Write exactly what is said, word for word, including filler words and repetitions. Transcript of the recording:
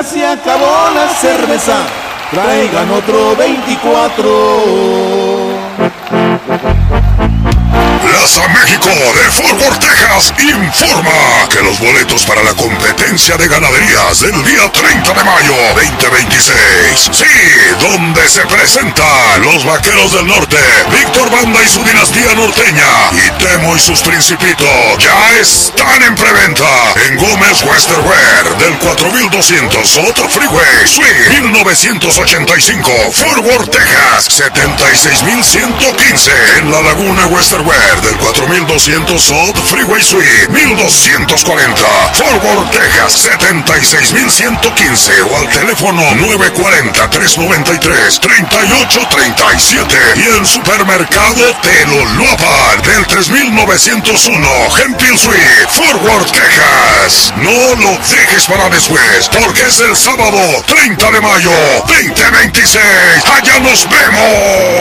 ya se acabó la cerveza, traigan otro veinticuatro. Plaza México de Fort Worth, Texas, informa que los boletos para la competencia de ganaderías del día treinta de mayo veinte veintiséis, sí, donde se presentan los Vaqueros del Norte, Víctor Banda y su dinastía norteña, y Temo y sus Principitos, ya están en preventa en Gómez Western Wear del cuatro mil doscientos South Freeway Suite mil novecientos ochenta y cinco, Fort Worth, Texas, setenta y seis mil ciento quince en la Laguna Western Wear del cuatro mil doscientos South Freeway Suite mil doscientos cuarenta, Fort Worth, Texas, setenta y seis mil ciento quince o al teléfono nueve cuatro cero, tres nueve tres, tres ocho tres siete y en Supermercado Teloluapan del tres mil novecientos uno Hemphill Suite, Fort Worth, Texas. No lo dejes para después, porque es el sábado treinta de mayo veinte veintiséis. ¡Allá nos vemos!